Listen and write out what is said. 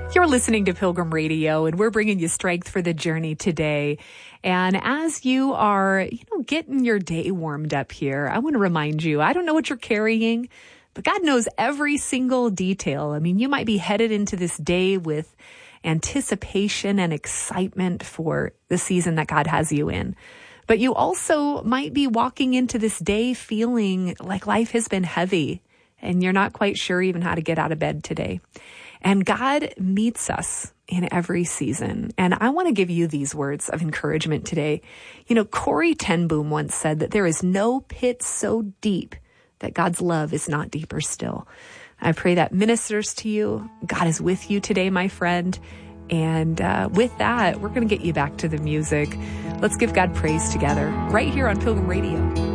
You're listening to Pilgrim Radio, and we're bringing you strength for the journey today. And as you are, getting your day warmed up here, I want to remind you, I don't know what you're carrying, but God knows every single detail. I mean, you might be headed into this day with anticipation and excitement for the season that God has you in. But you also might be walking into this day feeling like life has been heavy and you're not quite sure even how to get out of bed today. And God meets us in every season. And I want to give you these words of encouragement today. Corrie ten Boom once said that there is no pit so deep that God's love is not deeper still. I pray that ministers to you. God is with you today, my friend. And with that, we're going to get you back to the music. Let's give God praise together right here on Pilgrim Radio.